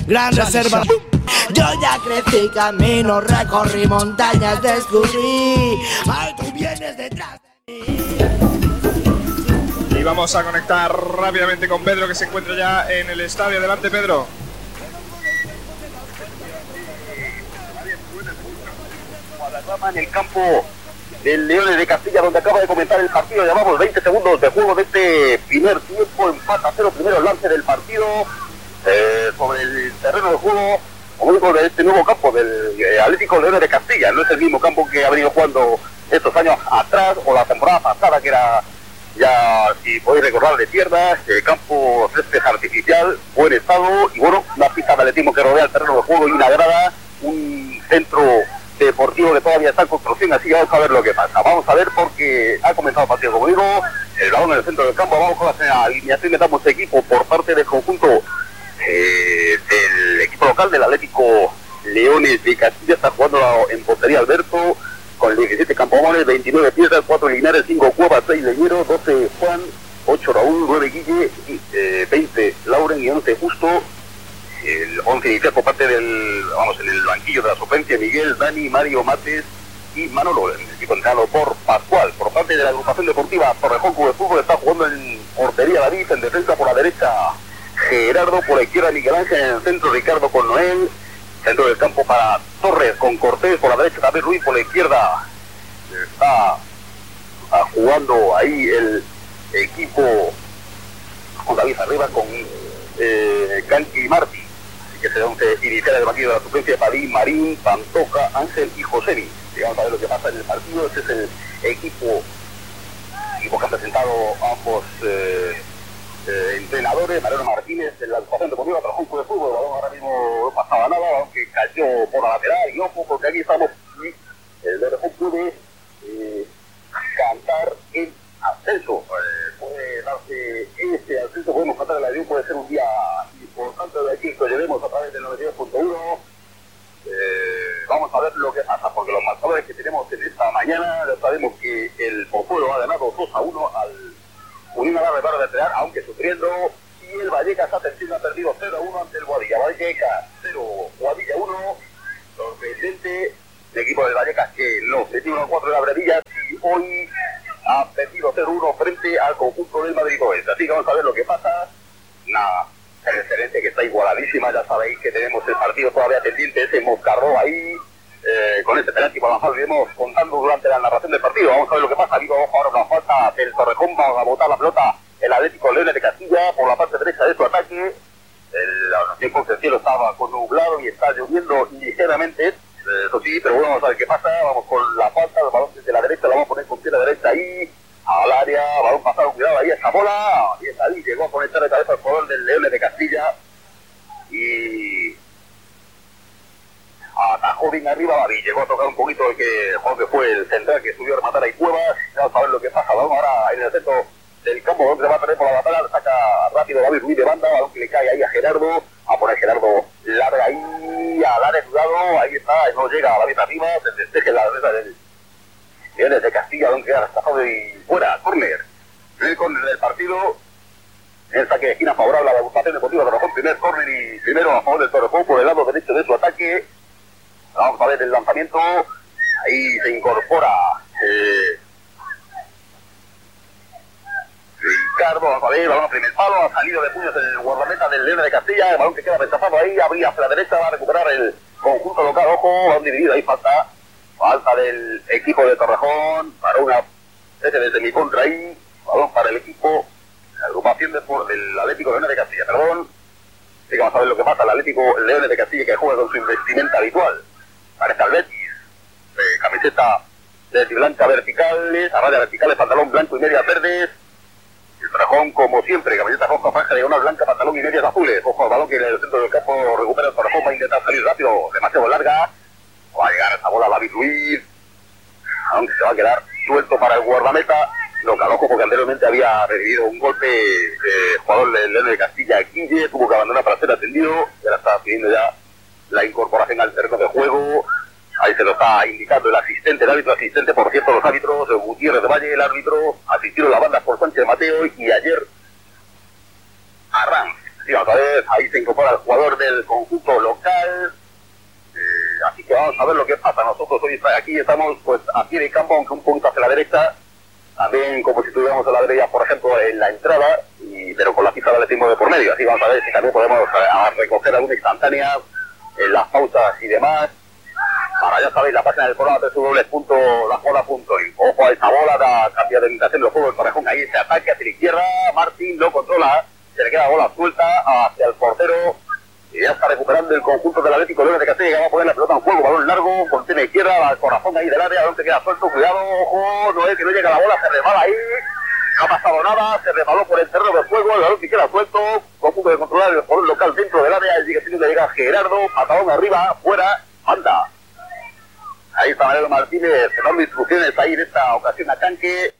gran reserva. Yo ya crecí camino, recorrí montañas, descubrí. Ay, tú vienes detrás de mí. Y vamos a conectar rápidamente con Pedro, que se encuentra ya en el estadio. Adelante, Pedro. En el campo del Leones de Castilla, donde acaba de comenzar el partido. Llevamos 20 segundos de juego de este primer tiempo. Empate a 0, primero lance del partido sobre el terreno de juego, como digo, de este nuevo campo del Atlético Leones de Castilla. No es el mismo campo que ha venido jugando estos años atrás o la temporada pasada, que era, ya si podéis recordar, de tierra, campo césped artificial, buen estado, y bueno, una pista de atletismo que rodea el terreno de juego y una grada, un centro deportivo que todavía está en construcción, así que vamos a ver lo que pasa. Vamos a ver, porque ha comenzado el partido, como digo, el balón en el centro del campo. Vamos con la alineación que damos equipo por parte del conjunto del equipo local del Atlético Leones de Castilla. Está jugando en portería Alberto, con 17 Campomones, 29 Piedras, 4 Linares, 5 Cuevas, 6 Leñero, 12 Juan, 8 Raúl, 9 Guille, 20 Lauren y 11 Justo. El 11 inicial por parte del, en el banquillo de la suplencia, Miguel, Dani, Mario, Mates y Manolo. El equipo entrenado por Pascual. Por parte de la agrupación deportiva Torrejón Club de Fútbol está jugando en portería David, en defensa por la derecha Gerardo, por la izquierda Miguel Ángel, en el centro Ricardo con Noel, centro del campo para Torres con Cortés, por la derecha David Ruiz, por la izquierda está jugando ahí el equipo con David arriba, con Canqui y Martí, que se once inicial del partido de la suplencia: Padín, Marín, Pantoja, Ángel y Josemi. Vamos a ver lo que pasa en el partido. Este es el equipo que han presentado ambos entrenadores. Mariano Martínez en la agrupación deportiva Torrejón Club de Fútbol. El balón ahora mismo no pasaba nada, aunque cayó por la lateral, y ojo, porque aquí estamos, el Torrejón puede cantar el ascenso, puede darse este ascenso, podemos cantar el avión, puede ser un día importante de aquí que llevemos a través del 92.1. Vamos a ver lo que pasa, porque los marcadores que tenemos en esta mañana, ya sabemos que el Pozuelo ha ganado 2-1 al Unión Alarde Barra de Trear, aunque sufriendo, y el Vallecas ha perdido 0-1 ante el Guadilla. Vallecas 0, Guadilla 1, sorprendente el equipo del Vallecas, que no se tiene 1-4 de la Brevilla, y hoy ha perdido 0-1 frente al conjunto del Madrid Oeste. Así que vamos a ver lo que pasa. Nada, es excelente, que está igualadísima. Ya sabéis que tenemos el partido todavía pendiente, ese Moscarró ahí, con ese penalti para avanzar. Lo iremos contando durante la narración del partido. Vamos a ver lo que pasa. Digo, ahora una falta del Torrejón. Vamos a botar la pelota el Atlético Leones de Castilla por la parte derecha de su ataque. El tiempo que el cielo estaba con nublado y está lloviendo ligeramente, eso sí, pero bueno, vamos a ver qué pasa. Vamos con la falta, el balón desde la derecha, lo vamos a poner con pierna derecha ahí al área, balón pasado, cuidado ahí, esa bola, y está ahí, llegó a conectar de cabeza el jugador del Leones de Castilla y atajó bien arriba Babi, llegó a tocar un poquito el que fue el central que subió a rematar ahí Cuevas. Vamos a ver lo que pasa. Vamos ahora en el centro del campo, donde va a tener por la batalla, saca rápido David Ruiz de banda, balón que le cae ahí a Gerardo, a poner Gerardo larga ahí al área, cuidado, ahí está, no llega a David arriba, se despeje la derecha del Leones de Castilla, balón que queda tapado y fuera, córner. El córner del partido, el saque de esquina favorable a la agrupación deportiva de Torrejón, primer córner y primero a favor del Torrejón por el lado derecho de su ataque. Vamos a ver el lanzamiento, ahí se incorpora Ricardo, vamos a ver, balón a primer palo, ha salido de puños el guardameta del Leones de Castilla, el balón que queda rechazado ahí, abría hacia la derecha, va a recuperar el conjunto local, ojo, balón dividido, ahí falta del equipo de Torrejón, para una desde mi contra ahí, balón para el equipo, la agrupación del Atlético Leones de Castilla, perdón. Así que vamos a ver lo que pasa, el Atlético Leones de Castilla, que juega con su investimenta habitual, parece al Betis, camiseta de blanca verticales, a raya verticales, pantalón blanco y medias verdes. El Torrejón, como siempre, camiseta roja, franja diagonal blanca, pantalón y medias azules. Ojo al balón que en el centro del campo recupera el Torrejón, va a intentar salir rápido, demasiado larga. Va a llegar esa bola a David Ruiz, aunque se va a quedar suelto para el guardameta. Lo caloco porque anteriormente había recibido un golpe jugador del Leones de Castilla, Guille, tuvo que abandonar para ser atendido. Y ahora está pidiendo ya la incorporación al terreno de juego. Ahí se lo está indicando el asistente, el árbitro asistente. Por cierto, los árbitros, Gutiérrez de Valle, el árbitro, asistieron la banda por Sánchez Mateo, y ayer Arranz Sí, vamos a ver, ahí se incorpora el jugador del conjunto local. Así que vamos a ver lo que pasa. Nosotros hoy aquí estamos pues a pie de campo, aunque un poquito hacia la derecha. También como si estuviéramos a la derecha, por ejemplo, en la entrada, pero con la pista del atletismo de por medio. Así vamos a ver si también podemos recoger alguna instantánea en las pausas y demás. Para ya sabéis, la página del programa www.lajola.info. Ojo a esa bola, da cambio de orientación del juego del Torrejón. Ahí se ataque hacia la izquierda, Martín lo controla, se le queda la bola suelta hacia el portero. Y ya está recuperando el conjunto del Atlético Leones de Castilla, que va a poner la pelota en juego, balón largo, contiene izquierda, al corazón ahí del área, balón que queda suelto, cuidado, ojo, no es que no llega la bola, se resbala ahí, no ha pasado nada, se resbaló por el terreno de juego, el balón que queda suelto, con punto de controlar el jugador local dentro del área, sigue teniendo que llegar Gerardo, patadón arriba, fuera, anda. Ahí está Mariano Martínez, dando instrucciones ahí en esta ocasión a Canque.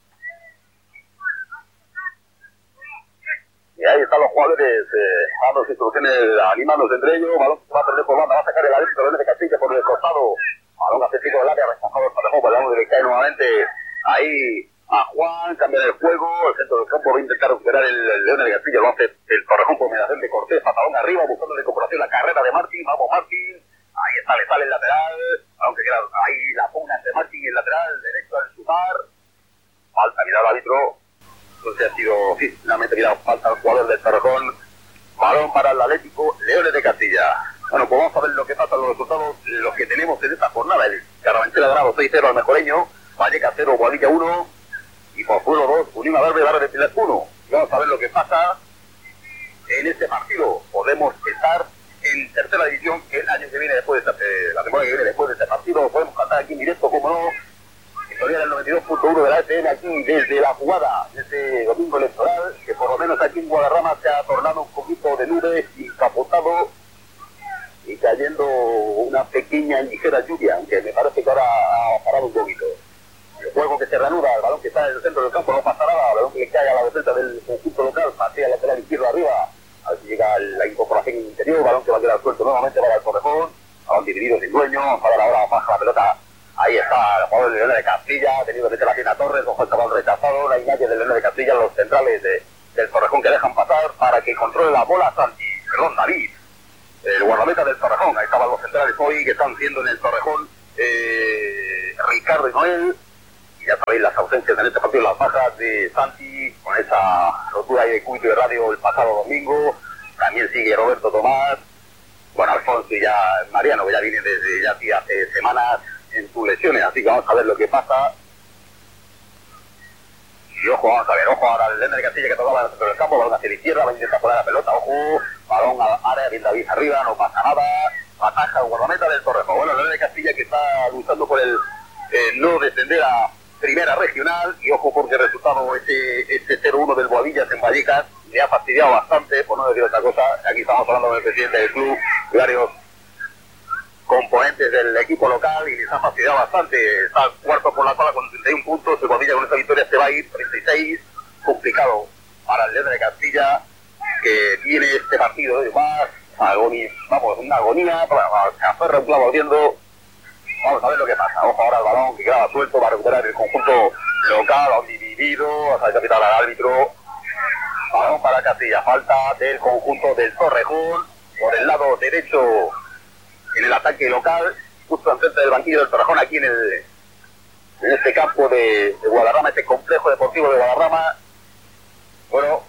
Y ahí están los jugadores dando instrucciones, animándose entre ellos. Balón que va a perder por banda, va a sacar el Atlético Leones de Castilla por el costado. Balón accesible del área, rechazado el Torrejón, balón que cae nuevamente ahí a Juan, cambia el juego. El centro del campo va a intentar recuperar el Leones de Castilla, lo hace el Torrejón por mediación de Cortés, patadón arriba, buscando la incorporación, la carrera de Martín. Vamos Martín, ahí está, le sale el lateral. Aunque queda ahí la pugna entre Martín y el lateral derecho al sumar. Falta, mira el árbitro. Entonces ha sido, sí, finalmente mira, falta el jugador del Torrejón. Balón para el Atlético Leones de Castilla. Bueno, pues vamos a ver lo que pasa, los resultados, los que tenemos en esta jornada. El Carabanchel ha ganado 6-0 al Mejoreño, Vallecas 0, Boadilla 1, y Pozuelo 2, Unión Verde, Barra de Pilar 1. Y vamos a ver lo que pasa en este partido. Podemos estar en tercera división el año que viene, después de la temporada que viene después de este partido. Lo podemos cantar aquí en directo, como no, historia del 92.1 de la FM, aquí desde la jugada, desde domingo electoral, que por lo menos aquí en Guadarrama se ha tornado un poquito de nubes y capotado y cayendo una pequeña y ligera lluvia, aunque me parece que ahora ha parado un poquito. El juego que se reanuda, el balón que está en el centro del campo, no pasa nada, el balón que le cae a la defensa del conjunto local, patea el lateral izquierdo arriba, así llega la incorporación interior, balón que va a quedar suelto nuevamente para el Torrejón, balón dividido sin dueño, para ahora baja la pelota. Ahí está el jugador de Leones de Castilla, ha tenido que meter la pierna Torres, ojo el balón rechazado, no hay nadie de Leones de Castilla, los centrales del Torrejón que dejan pasar para que controle la bola David, el guardameta del Torrejón. Ahí estaban los centrales hoy que están siendo en el Torrejón, Ricardo y Noel, y ya sabéis las ausencias en este partido, las bajas de Santi, con esa rotura ahí de cúbito de radio el pasado domingo, también sigue Roberto Tomás, bueno, Alfonso y ya Mariano, que ya viene desde ya hace semanas en sus lesiones, así que vamos a ver lo que pasa. Y ojo, vamos a ver, ojo ahora el Leones de Castilla que tocaba dentro del campo, balón hacia la izquierda, va a intentar poner la pelota, ojo, balón al área, bien David arriba, no pasa nada, ataja el guardameta del Torrejón. Bueno, el Leones de Castilla que está luchando por el no descender a primera regional, y ojo porque el resultado, este 0-1 del Boadillas en Vallecas, le ha fastidiado bastante, por no decir otra cosa. Aquí estamos hablando con el presidente del club, varios componentes del equipo local, y les ha fastidiado bastante. Está cuarto por la cola con 31 puntos, el Boadilla con esta victoria se va a ir 36, complicado para el Leones de Castilla, que tiene este partido de más una agonía, se aferra un clavo ardiendo. Vamos a ver lo que pasa. Ojo ahora el balón que queda suelto, va a recuperar el conjunto local, balón dividido, hasta el capitán al árbitro. Balón para Castilla, falta del conjunto del Torrejón por el lado derecho en el ataque local, justo enfrente del banquillo del Torrejón, aquí en este campo de Guadarrama, este complejo deportivo de Guadarrama. Bueno,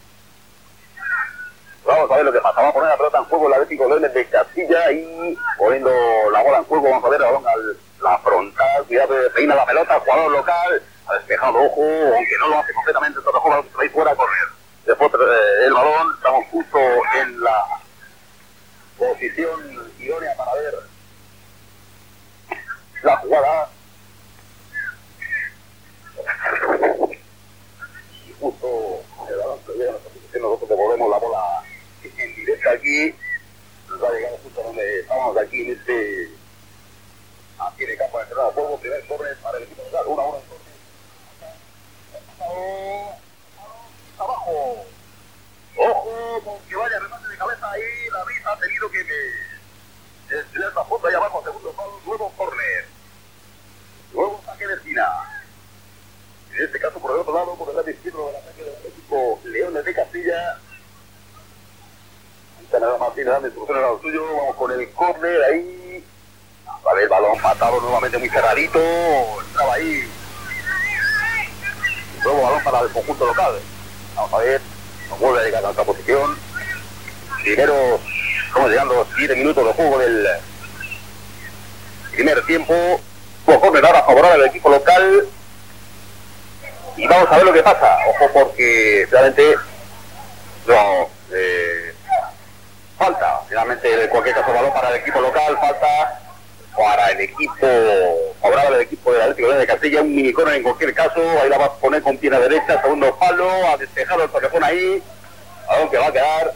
vamos a ver lo que pasa. Vamos a poner la pelota en juego el Atlético Leones de Castilla y poniendo la bola en juego. Vamos a ver el balón la frontal. Cuidado, peina la pelota, jugador local. Ha despejado, ojo, aunque no lo hace completamente el Torrejón, se va a ir fuera a correr. Después el balón, estamos justo en la posición idónea para ver la jugada. Y justo el balón que llega a nuestra posición, nosotros devolvemos la bola en directo aquí. Nos va a llegar justo donde estamos aquí en aquí en el campo de entrada de juego. Primer córner para el equipo local, 1-1 en córner. Abajo. Ojo, con que vaya remate de cabeza ahí, David ha tenido que estirar la foto ahí abajo, segundo palo, nuevo córner. Luego saque de esquina. En este caso por el otro lado, por el lado izquierdo del ataque del equipo Leones de Castilla. Canadá Martínez dando instrucciones a lo suyo. Vamos con el córner ahí. A ver, el balón matado nuevamente muy cerradito. Entraba ahí. Nuevo balón para el conjunto local. Vamos a ver. Nos vuelve a llegar a otra posición. Primero, estamos llegando 7 minutos de juego del primer tiempo. Córner ahora favorable al equipo local. Y vamos a ver lo que pasa. Ojo porque realmente no falta. Finalmente, en cualquier caso, balón para el equipo local. Falta para el equipo favorable al equipo del Atlético de Castilla. Un mini corner en cualquier caso. Ahí la va a poner con pierna derecha. Segundo palo. Ha despejado el Torrejón ahí. Balón que va a quedar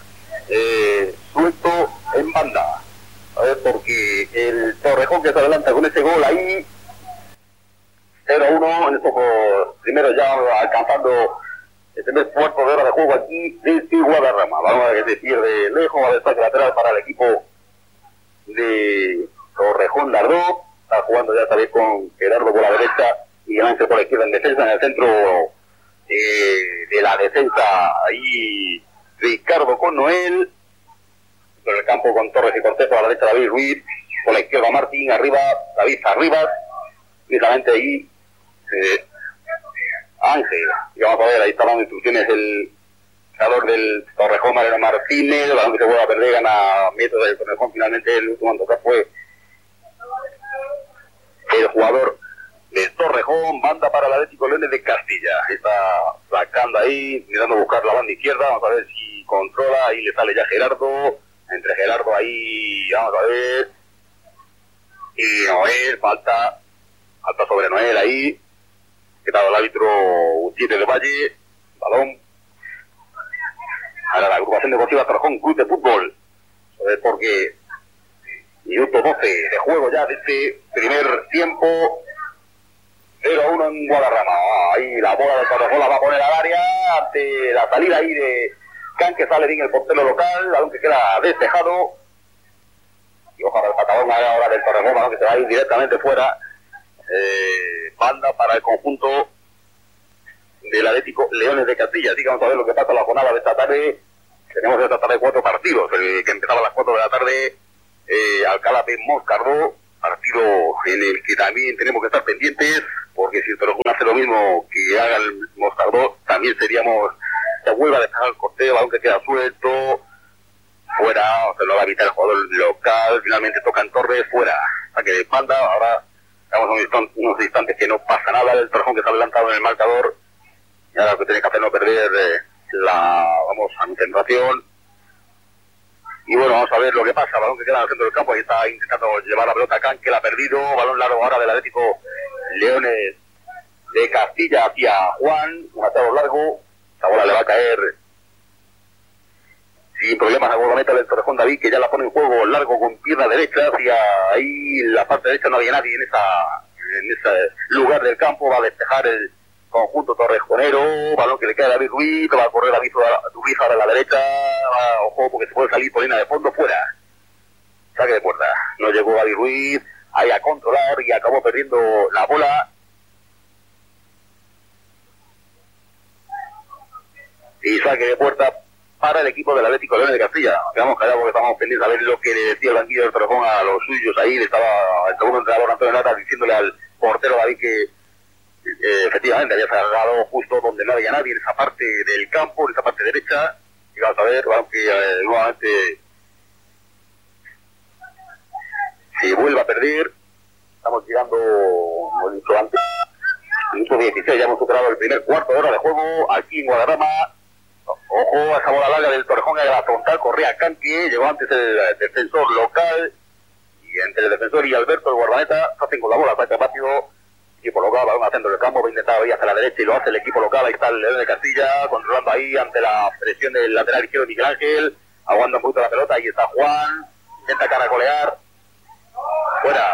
suelto en banda. A ver, porque el Torrejón que se adelanta con ese gol ahí. 0-1 en estos primeros ya alcanzando el primer cuarto de hora de juego aquí desde Guadarrama. Vamos a ver que se pierde lejos, va a destaque lateral para el equipo de Torrejón Lardó. Está jugando ya también con Gerardo por la derecha y Ángel por la izquierda en defensa. En el centro de la defensa ahí Ricardo con Noel. En el campo con Torres y Cortés, por la derecha David Ruiz, por la izquierda Martín, arriba David Arribas, precisamente ahí Ángel. Y vamos a ver, ahí está dando instrucciones el jugador del Torrejón, Mariano Martínez. El balón que se vuelve a perder, gana metros del Torrejón. Finalmente el último en tocar fue el jugador del Torrejón. Banda para el Atlético Leones de Castilla. Está sacando ahí, mirando a buscar la banda izquierda. Vamos a ver si controla. Ahí le sale ya Gerardo. Entre Gerardo ahí, vamos a ver. Y Noel, falta sobre Noel ahí. Quedado el árbitro Gutiérrez del Valle. Balón. Ahora la agrupación deportiva Torrejón Club de Fútbol. A ver, porque minuto 12 de juego ya de este primer tiempo. 0-1 en Guadarrama. Ahí la bola del Torrejón la va a poner al área ante la salida ahí de Can, que sale bien el portero local, aunque queda despejado. Y ojalá el patadón ahora del Torrejón, ¿no? Que se va a ir directamente fuera. Banda para el conjunto del Atlético Leones de Castilla. Así que vamos a ver lo que pasa en la jornada de esta tarde. Tenemos esta tarde 4 partidos. El que empezaba a las 4 de la tarde, Alcalá de Moscardó. Partido en el que también tenemos que estar pendientes, porque si el Torrejón hace lo mismo que haga el Moscardó, también seríamos... Se vuelve a dejar el corteo, aunque queda suelto, fuera, se lo va a evitar el jugador local, finalmente tocan Torres, fuera, saque de espalda. Ahora estamos unos instantes que no pasa nada, el Torrejón que está adelantado en el marcador, y ahora lo que tiene que hacer es no perder la concentración. Y bueno, vamos a ver lo que pasa, balón que queda en el centro del campo, ahí está intentando llevar la pelota a Can, que la ha perdido, balón largo ahora del Atlético Leones de Castilla hacia Juan, un atado largo. La bola le va a caer sin problemas a guardameta del Torrejón David, que ya la pone en juego largo con pierna derecha hacia ahí la parte derecha. No había nadie en ese lugar del campo. Va a despejar el conjunto torrejonero. Balón que le cae a David Ruiz. Va a correr David Ruiz ahora a la derecha. Ojo, porque se puede salir por línea de fondo, fuera. Saque de puerta. No llegó David Ruiz ahí a controlar y acabó perdiendo la bola. Y saque de puerta para el equipo del Atlético Leones de Castilla. Quedamos callados porque estamos pendientes a ver lo que le decía el banquillo del Torrejón a los suyos. Ahí le estaba el segundo entrenador Antonio Lata diciéndole al portero David que efectivamente había salgado justo donde no había nadie, en esa parte del campo, en esa parte derecha. Y vamos a ver, aunque nuevamente se vuelve a perder. Estamos llegando, como he dicho antes, minuto 16, ya hemos superado el primer cuarto de hora de juego aquí en Guadarrama. Ojo a esa bola larga del Torrejón a la frontal, corría Canque, llegó antes el defensor local, y entre el defensor y Alberto, el guardameta, se hacen con la bola, saca rápido, equipo local, balón al centro del campo, va a intentar ir hacia la derecha y lo hace el equipo local. Ahí está el León de Castilla, controlando ahí ante la presión del lateral izquierdo Miguel Ángel, aguanta un poquito la pelota, ahí está Juan, intenta caracolear, fuera,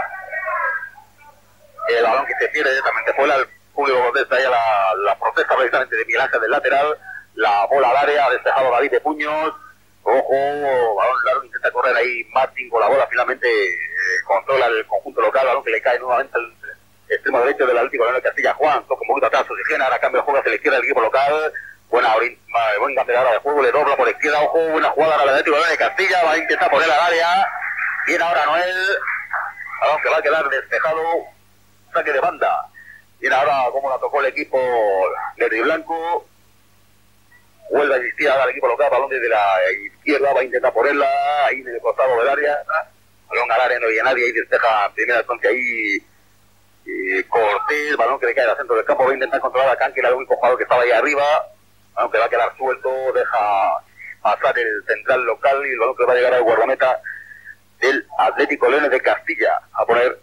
el balón que se pierde directamente fuera, el público contesta ahí a la protesta precisamente de Miguel Ángel del lateral. La bola al área, ha despejado David de puños. Ojo, balón largo, intenta correr ahí Martín con la bola, finalmente controla el conjunto local, balón que le cae nuevamente al extremo derecho del Atlético de Castilla. Juan toca un poquito atrás, oxigena, ahora cambia de juego hacia la izquierda del equipo local. Buen campeonato de juego, le dobla por izquierda, ojo, buena jugada para el Atlético de Castilla, va a intentar poner al área, viene ahora Noel, balón que va a quedar despejado, saque de banda, viene ahora como la tocó el equipo de Blanco, vuelve a insistir al equipo local, balón desde la izquierda, va a intentar ponerla, ahí en el costado del área, balón al área, no había nadie, ahí despeja primera instancia ahí, Cortés, balón que le cae al centro del campo, va a intentar controlar a Canque, el único jugador que estaba ahí arriba, aunque va a quedar suelto, deja pasar el central local y el balón que va a llegar al guardameta del Atlético Leones de Castilla a poner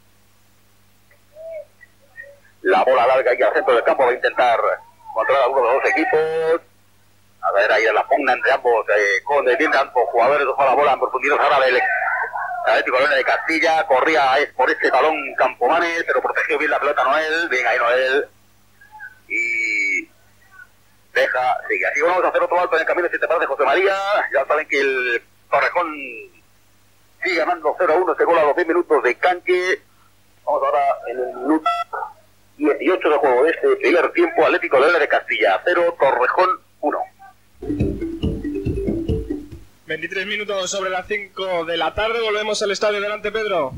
la bola larga aquí al centro del campo, va a intentar controlar a uno de los dos equipos, a ver ahí la pugna entre ambos, defiende ambos jugadores, ojo la bola en profundidad ahora del Atlético Leones de Castilla, corría por este balón Campomanes, pero protegió bien la pelota Noel, bien ahí Noel, y deja, sigue. Así vamos a hacer otro alto en el camino, si te parece, José María. Ya saben que el Torrejón sigue ganando 0-1, este gol a los 10 minutos de Canque. Vamos ahora en el minuto 18 de juego de este primer tiempo, Atlético Leones de Castilla 0, Torrejón 1. 23 minutos sobre las 5 de la tarde, volvemos al estadio delante, Pedro.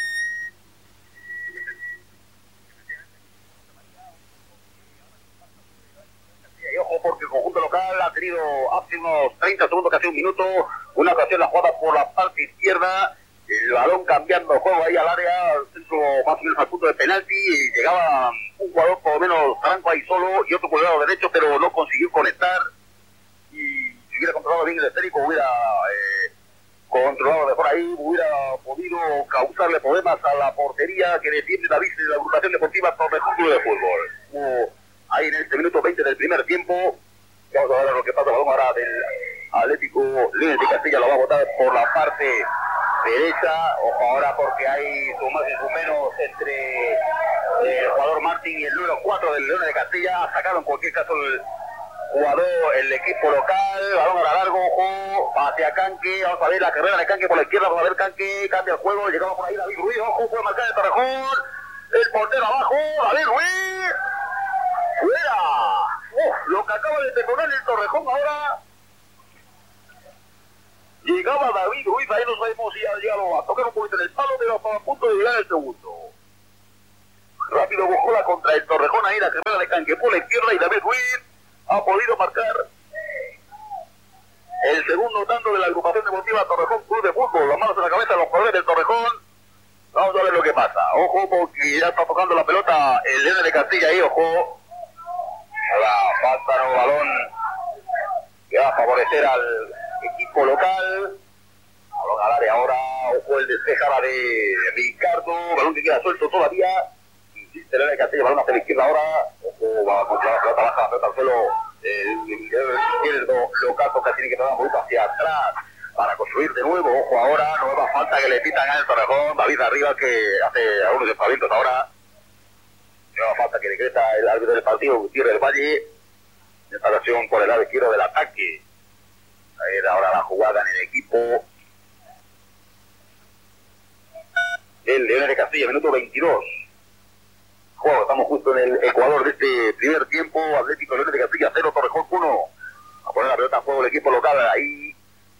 Ojo porque el conjunto local ha tenido hace unos 30 segundos, casi un minuto, una ocasión la jugada por la parte izquierda, el balón cambiando juego ahí al área, al centro más o menos al punto de penalti, y llegaba un jugador por lo menos Franco ahí solo y otro por el lado derecho, pero no consiguió conectar, y si hubiera controlado bien el esférico, hubiera controlado mejor ahí, hubiera podido causarle problemas a la portería que defiende David de la agrupación deportiva Torrejón Club de Fútbol. Ahí en este minuto 20 del primer tiempo, vamos a ver lo que pasa, el balón ahora del Atlético Leones de Castilla, lo va a botar por la parte derecha, ojo ahora porque hay su más y su menos entre el jugador Martín y el número 4 del Leones de Castilla, ha sacado en cualquier caso el jugador, el equipo local, balón ahora largo, ojo, hacia Canque, vamos a ver la carrera de Canque por la izquierda, vamos a ver Canque, cambia el juego, llegaba por ahí David Ruiz, ojo, puede marcar el Torrejón, el portero abajo, David Ruiz, ¡fuera! Lo que acaba de perdonar el Torrejón ahora. Llegaba David Ruiz, ahí no sabemos si ha llegado a tocar un poquito en el palo, pero estaba a punto de llegar el segundo. Rápido buscó la contra el Torrejón, ahí la carrera de Canque por la izquierda y David Ruiz ha podido marcar el segundo tanto de la agrupación deportiva Torrejón Club de Fútbol. Las manos en la cabeza de los jugadores del Torrejón. Vamos a ver lo que pasa. Ojo porque ya está tocando la pelota el Leones de Castilla ahí, ojo. La falta no balón que va a favorecer al equipo local. Balón al área ahora, ojo el despejada de Ricardo, balón que queda suelto todavía. Insiste el de Castilla, balón hacia la izquierda ahora. Ojo, va a controlar la pelota baja, la pelota al suelo. El izquierdo local toca, tiene que dar un poquito hacia atrás para construir de nuevo. Ojo ahora, nueva falta que le pitan al Torrejón. David arriba que hace algunos despavientos ahora. Nueva falta que decreta el árbitro del partido, Gutiérrez del Valle. Esta versión por el lado izquierdo del ataque. A ver ahora la jugada en el equipo el Leones de Castilla, minuto 22. Juego, estamos justo en el Ecuador de este primer tiempo. Atlético Leones de Castilla 0, Torrejón 1. A poner la pelota en juego el equipo local ahí.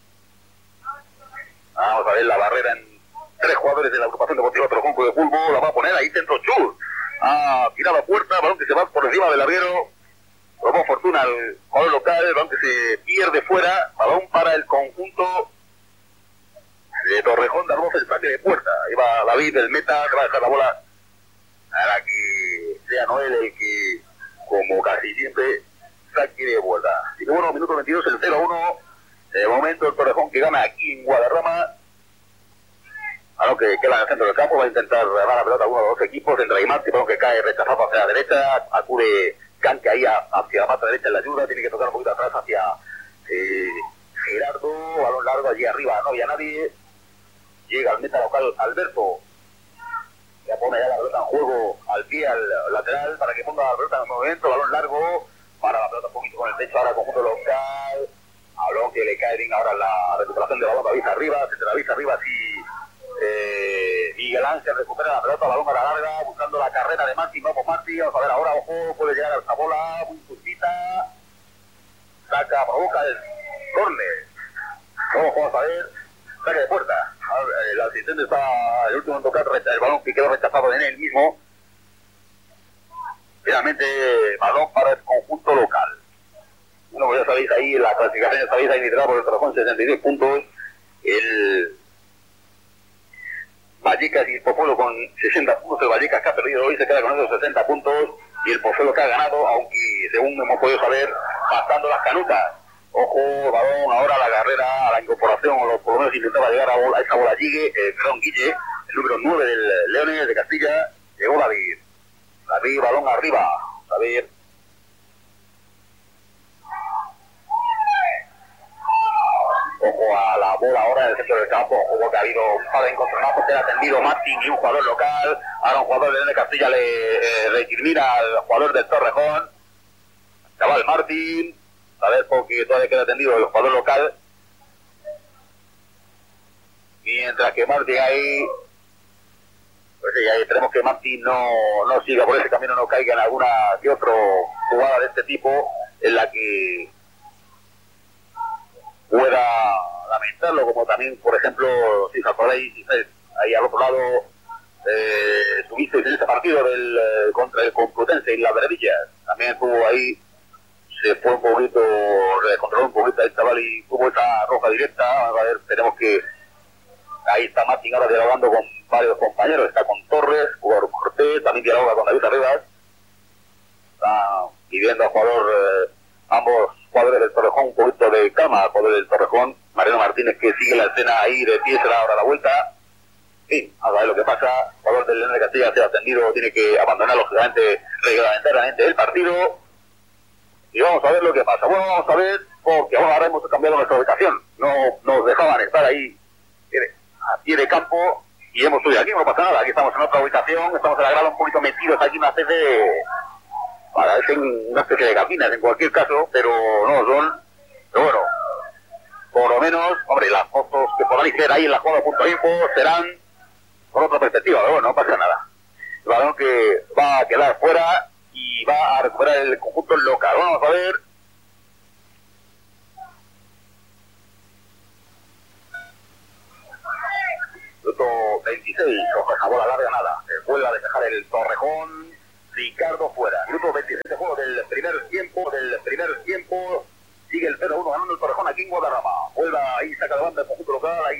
Vamos a ver la barrera en 3 jugadores de la agrupación deportiva Torrejón Club de Fútbol. La va a poner ahí centro Chur. Ha tirado a puerta, balón que se va por encima del larguero. Probó fortuna al jugador local, el balón que se pierde fuera. Balón para el conjunto de Torrejón, damos el saque de puerta. Ahí va David, el meta, que va a dejar la bola para que sea Noel el que, como casi siempre, saque de vuelta. Y bueno, minuto 22, el 0-1. De momento el Torrejón que gana aquí en Guadarrama. A lo que queda en el centro del campo, va a intentar ganar la pelota a uno de los dos equipos. Entra Guimarte, pero que cae rechazado hacia la derecha. Acude Canque ahí hacia la pata derecha en la ayuda. Tiene que tocar un poquito atrás hacia Gerardo. Balón largo allí arriba, no había nadie. Llega al meta local Alberto. Ya pone ya la pelota en juego al pie, al lateral, para que ponga la pelota en movimiento. Balón largo, para la pelota un poquito con el pecho. Ahora conjunto local. Balón que le cae bien ahora la recuperación de balón. David arriba, se la avisa arriba así. Miguel Ángel recupera la pelota, balón a la larga, buscando la carrera de Martín. Vamos Martín, vamos a ver ahora, ojo, puede llegar a esta bola, muy justita. saca, provoca el córner. Vamos a ver, saque de puerta. El asistente está, el último en tocar el balón que quedó rechazado en él mismo. Finalmente, balón para el conjunto local. Bueno, pues ya sabéis ahí, la clasificación ya sabéis ahí liderada por el Torrejón, 66 puntos. El Vallecas y el Pozuelo con 60 puntos. El Vallecas que ha perdido hoy se queda con esos 60 puntos. Y el Pozuelo que ha ganado, aunque según hemos podido saber, pasando las canutas. Ojo, balón, ahora la carrera, a la incorporación, o por lo menos intentaba llegar a esa bola Guille, Guille, el número 9 del Leones de Castilla. Llegó David, balón arriba, David. Ojo a la bola ahora en el centro del campo, ojo que ha habido un par de encontronazos que ha atendido Martín y un jugador local. Ahora un jugador de Leones de Castilla le recrimina al jugador del Torrejón, chaval Martín. A ver, porque todavía queda atendido el jugador local. Mientras que Martín ahí, pues sí, ahí esperemos que Martín no siga por ese camino, no caiga en alguna que otra jugada de este tipo en la que pueda lamentarlo, como también, por ejemplo, si os acordáis, ahí al otro lado tuvisteis en ese partido contra el Complutense y las Verdillas, también estuvo ahí. Se fue un poquito, controló un poquito el chaval y tuvo esa roja directa. A ver, tenemos que... Ahí está Martín ahora dialogando con varios compañeros. Está con Torres, jugador Cortés, también dialoga con David Arribas. Está pidiendo al jugador, ambos jugadores del Torrejón, un poquito de calma. Al jugador del Torrejón, Mariano Martínez, que sigue la escena ahí de pie, se da ahora la vuelta. Sí, a ver lo que pasa. El jugador del León de Castilla se ha atendido, tiene que abandonar lógicamente, reglamentariamente el partido. Y vamos a ver lo que pasa. Bueno, vamos a ver, porque ahora hemos cambiado nuestra ubicación. No nos dejaban estar ahí a pie de campo y hemos subido aquí, no pasa nada. Aquí estamos en otra ubicación, estamos en la grada un poquito metidos aquí, una especie de cabinas en cualquier caso, pero no son. Pero bueno, por lo menos, hombre, las fotos que podáis ver ahí en la jugada.info serán con otra perspectiva, pero bueno, no pasa nada. El balón que va a quedar fuera y va a recuperar el conjunto local. Vamos a ver. Minuto 26, la bola larga nada. Vuelve a despejar el Torrejón. Ricardo fuera. Minuto 26 de juego del primer tiempo. Sigue el 0-1 ganando el Torrejón aquí en Guadarrama. Vuelve ahí, saca de banda el conjunto local. Ahí